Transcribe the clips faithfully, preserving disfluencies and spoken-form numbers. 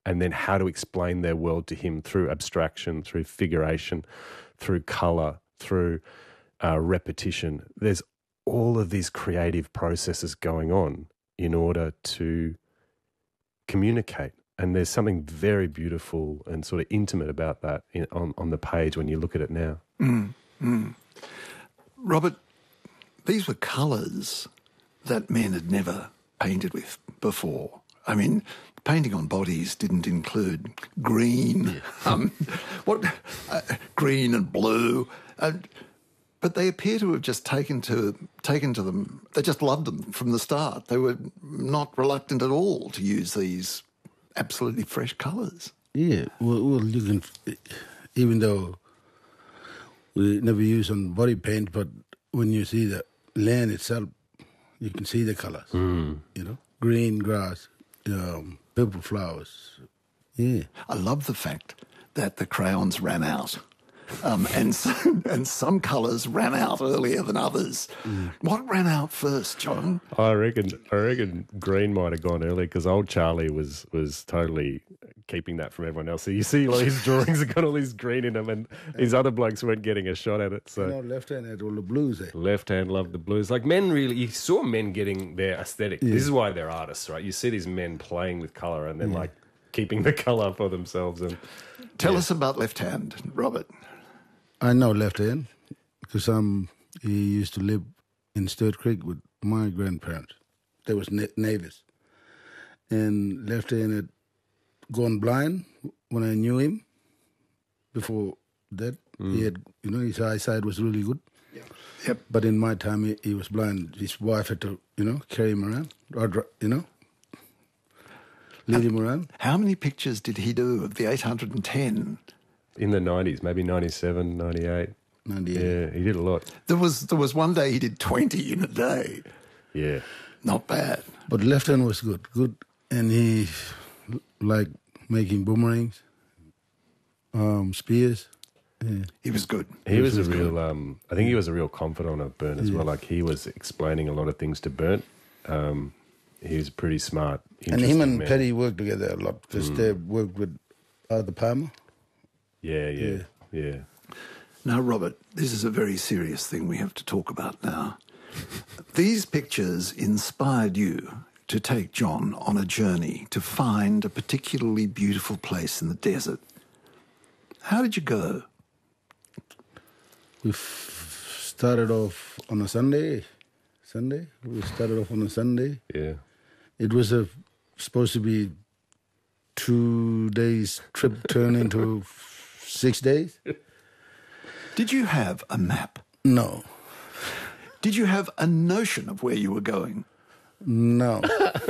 and then how to explain their world to him through abstraction, through figuration, through colour, through uh, repetition. There's all of these creative processes going on in order to communicate. And there's something very beautiful and sort of intimate about that in, on, on the page when you look at it now. Mm, mm. Robert, these were colours that men had never painted with before. I mean, painting on bodies didn't include green, um, what uh, green and blue, uh, but they appear to have just taken to taken to them. They just loved them from the start. They were not reluctant at all to use these absolutely fresh colours. Yeah, well, well, you can, even though we never use on body paint, but when you see the land itself, you can see the colours. Mm. You know, green grass, um, purple flowers. Yeah, I love the fact that the crayons ran out. Um, and some, and some colours ran out earlier than others. Mm. What ran out first, John? I reckon I reckon green might have gone early because old Charlie was was totally keeping that from everyone else. So you see, like, his drawings have got all this green in them, and his other blokes weren't getting a shot at it. So you know, left hand had all the blues. Eh? Left hand loved the blues. Like, men really, you saw men getting their aesthetic. Yeah. This is why they're artists, right? You see these men playing with colour and then yeah. like keeping the colour for themselves. And tell yeah. us about left hand, Robert. I know left hand because um, he used to live in Sturt Creek with my grandparents. They was na- neighbours. And left hand had gone blind when I knew him. Before that, mm. he had, you know, his eyesight was really good. Yep. Yep. But in my time, he, he was blind. His wife had to, you know, carry him around, or, you know, lead him around. How many pictures did he do of the eight hundred ten? In the nineties, maybe ninety-seven, ninety-eight. ninety-eight. Yeah, he did a lot. There was there was one day he did twenty in a day. Yeah. Not bad. But left hand was good, good. And he liked making boomerangs, um, spears. Yeah. He was good. He, he was, was a real, um, I think he was a real confidant of Burnt as yeah. well. Like, he was explaining a lot of things to Burnt. Um, he was pretty smart. And him and man. Paddy worked together a lot because mm. they worked with Arthur Palmer. Yeah, yeah, yeah, yeah. Now, Robert, this is a very serious thing we have to talk about now. These pictures inspired you to take John on a journey to find a particularly beautiful place in the desert. How did you go? We f- started off on a Sunday. Sunday? We started off on a Sunday. Yeah. It was a, supposed to be two days trip turned into six days. Did you have a map? No. Did you have a notion of where you were going? No.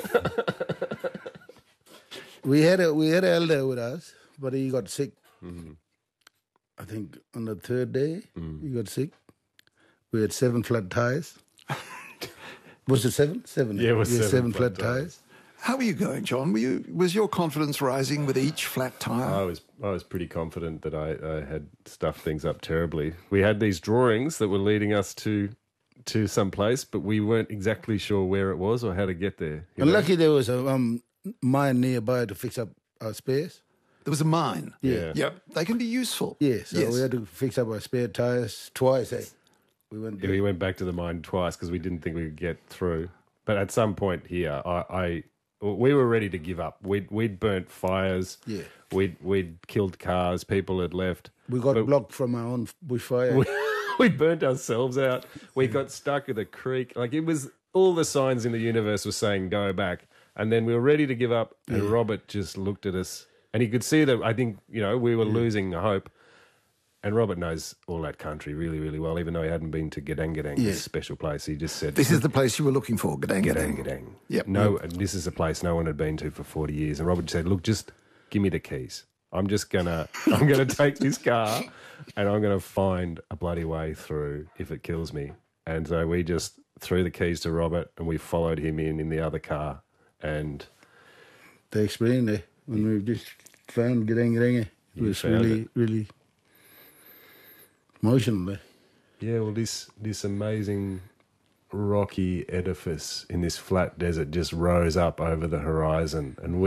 we had a we had an elder with us, but he got sick. Mm-hmm. I think on the third day mm. he got sick. We had seven flat tires. Was it seven? Seven. Yeah, it was seven, seven flat, flat tires. tires. How were you going, John? Were you, was your confidence rising with each flat tire? I was I was pretty confident that I, I had stuffed things up terribly. We had these drawings that were leading us to to some place, but we weren't exactly sure where it was or how to get there. And lucky there was a um, mine nearby to fix up our spares. There was a mine? Yeah. Yep. They can be useful. Yeah, so yes. we had to fix up our spare tires twice, eh? We went, yeah, we went back to the mine twice because we didn't think we could get through. But at some point here, I... I we were ready to give up. We'd we'd burnt fires. Yeah. We'd we'd killed cars. People had left. We got but blocked from our own bushfire. We, we burnt ourselves out. We yeah. got stuck at a creek. Like, it was, all the signs in the universe were saying go back. And then we were ready to give up. And yeah. Robert just looked at us, and he could see that I think you know we were yeah. losing hope. And Robert knows all that country really, really well, even though he hadn't been to Gadang Gadang, yeah. this special place. He just said... This is the place you were looking for, Gadang Gadang. Gadang Gadang. Yep. No, yep. This is a place no one had been to for forty years. And Robert said, look, just give me the keys. I'm just going to I'm gonna take this car and I'm going to find a bloody way through if it kills me. And so we just threw the keys to Robert and we followed him in in the other car. And... They explained it when we just found Gadang Gadang. It was really, it. really... emotional. Yeah, well, this this amazing rocky edifice in this flat desert just rose up over the horizon, and we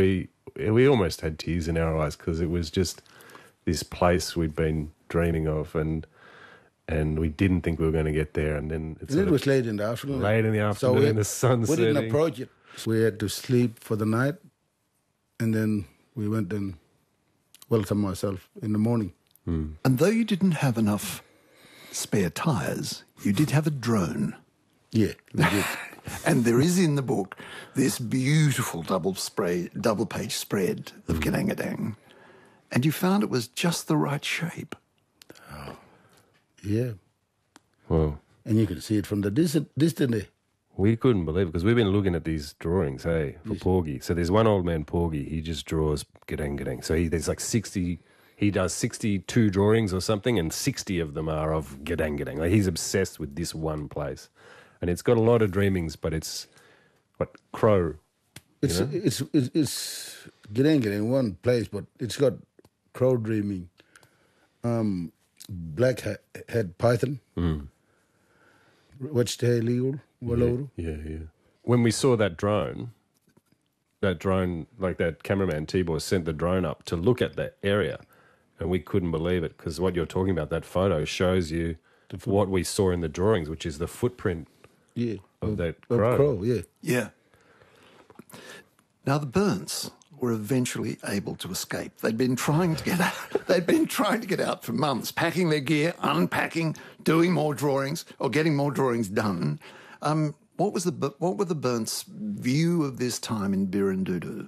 we almost had tears in our eyes because it was just this place we'd been dreaming of, and and we didn't think we were going to get there. And then it, it was late in the afternoon. Late in the afternoon, so and the sun we setting. didn't approach it. We had to sleep for the night, and then we went and welcomed ourselves in the morning. Mm. And though you didn't have enough spare tyres, you did have a drone. Yeah, we did. And there is in the book this beautiful double spray, double page spread of Mm. Girangadang. And you found it was just the right shape. Oh. Yeah. Well, and you can see it from the distant, distance. We couldn't believe it because we've been looking at these drawings, hey, for yes. Porgy. So there's one old man, Porgy, he just draws Gedang Gedang. So he, there's like sixty, he does sixty-two drawings or something, and sixty of them are of Gedang Gedang. Like he's obsessed with this one place. And it's got a lot of dreamings, but it's, what, crow? It's, know? it's, it's, it's Gedang Gedang, one place, but it's got crow dreaming, um, black-head python, Mm. wedge-tailed eagle, Walloru. Yeah, yeah, yeah. When we saw that drone, that drone, like that cameraman Tibor sent the drone up to look at that area, and we couldn't believe it because what you're talking about, that photo shows you what we saw in the drawings, which is the footprint Yeah, of, of that of crow. crow. Yeah, Yeah. Now the Byrnes were eventually able to escape. They'd been trying to get out. They'd been trying to get out for months, packing their gear, unpacking, doing more drawings, or getting more drawings done. Um, what was the what were the Byrnes' view of this time in Birrindudu?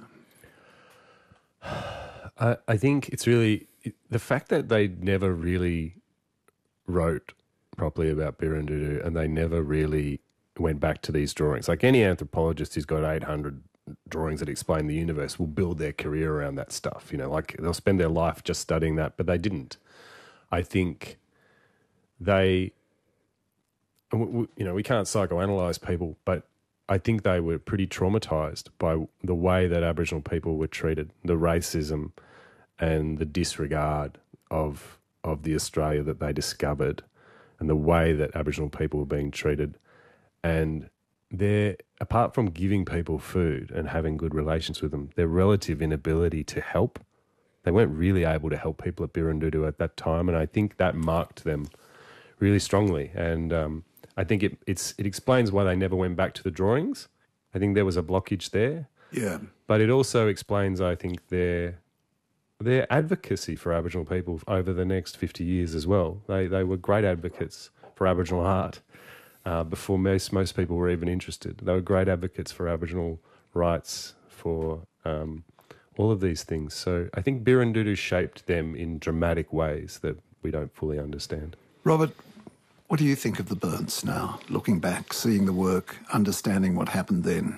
I, I think it's really the fact that they never really wrote properly about Birrindudu, and they never really went back to these drawings. Like any anthropologist who's got eight hundred drawings that explain the universe will build their career around that stuff. You know, like they'll spend their life just studying that, but they didn't. I think they, you know, we can't psychoanalyze people, but I think they were pretty traumatized by the way that Aboriginal people were treated, the racism and the disregard of of the Australia that they discovered, and the way that Aboriginal people were being treated. And their, apart from giving people food and having good relations with them, their relative inability to help, they weren't really able to help people at Birrindudu at that time. And I think that marked them really strongly. And um, I think it, it's, it explains why they never went back to the drawings. I think there was a blockage there. Yeah. But it also explains, I think, their their advocacy for Aboriginal people over the next fifty years as well. They they were great advocates for Aboriginal art uh, before most, most people were even interested. They were great advocates for Aboriginal rights, for um, all of these things. So I think Birrindudu shaped them in dramatic ways that we don't fully understand. Robert, what do you think of the Byrnes now, looking back, seeing the work, understanding what happened then?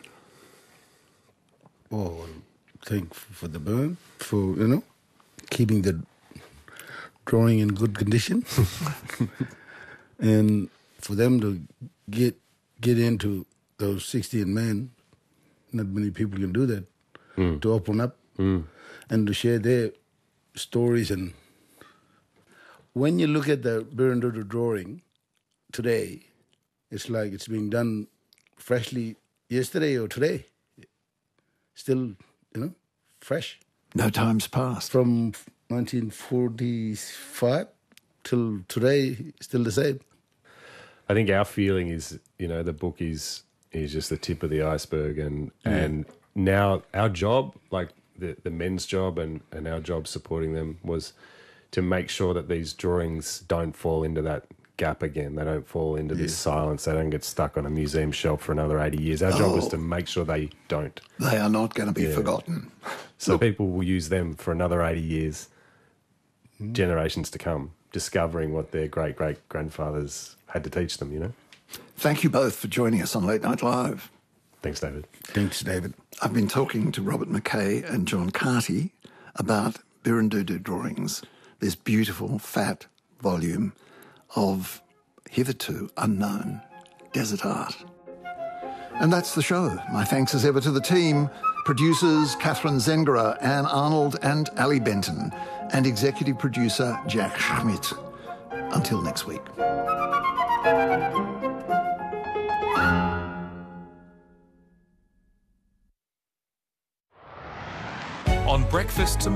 Oh, thank for the burn, for, you know, keeping the drawing in good condition. And for them to get get into those sixteen men, not many people can do that, mm. to open up mm. and to share their stories. And when you look at the Birrindudu drawing today, it's like it's being done freshly yesterday or today. Still, you know, fresh. No time's passed. From nineteen forty-five till today, still the same. I think our feeling is, you know, the book is is just the tip of the iceberg, and yeah. and now our job, like the, the men's job and, and our job supporting them, was to make sure that these drawings don't fall into that gap again. They don't fall into yeah. this silence. They don't get stuck on a museum shelf for another eighty years. Our oh, job is to make sure they don't. They are not going to be yeah. forgotten. So Look. people will use them for another eighty years, mm. generations to come, discovering what their great-great-grandfathers had to teach them, you know? Thank you both for joining us on Late Night Live. Thanks, David. Thanks, David. I've been talking to Robert McKay and John Carty about Birrindudu Drawings, this beautiful, fat volume of hitherto unknown desert art. And that's the show. My thanks as ever to the team, producers Catherine Zengara, Anne Arnold and Ali Benton, and executive producer Jack Schmidt. Until next week. on Breakfast Tomorrow.